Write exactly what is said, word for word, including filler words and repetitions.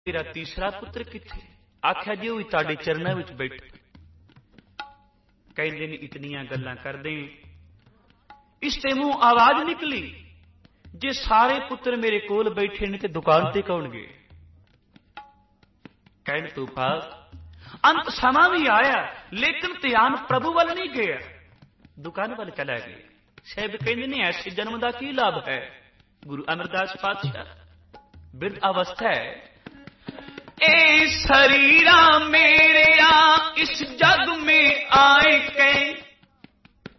तेरा तीसरा पुत्र किथे? आख्या जी वही तुहाडे चरनां विच बैठा। कहंदे ने इतनियां गल्लां करदे इसते मुंह आवाज निकली, जे सारे पुत्र मेरे कोल बैठे ने ते दुकान ते कौन गए? कहने तो भाव अंत समा भी आया लेकिन ध्यान प्रभु वाल नहीं गया, दुकान वाल चला गया। साहब कहते ने ऐसे जन्म का की लाभ है? गुरु अमरदास पातशाह बिरध अवस्था है, ए शरीरा मेरे आ इस जग में आए के